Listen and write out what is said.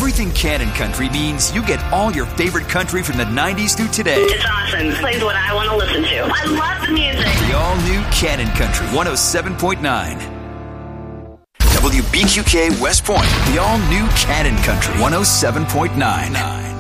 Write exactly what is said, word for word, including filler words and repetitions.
Everything Cannon Country means you get all your favorite country from the nineties through today. It's awesome. It plays what I want to listen to. I love the music. The all-new Cannon Country one oh seven point nine. W B Q K West Point. The all-new Cannon Country one oh seven point nine.